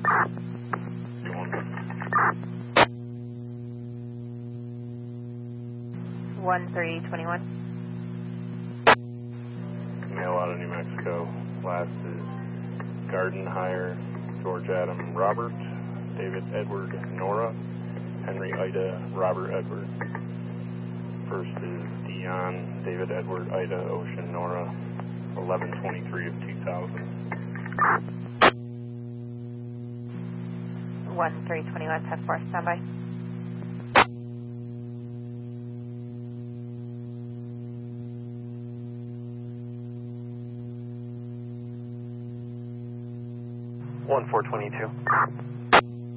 1321. Mail out of New Mexico. Last is Garden Hire, George Adam Robert, David Edward Nora, Henry Ida Robert Edward. First is Dion, David Edward Ida Ocean Nora, 11/23 of 2000. 1321, 10-4, standby. One 422.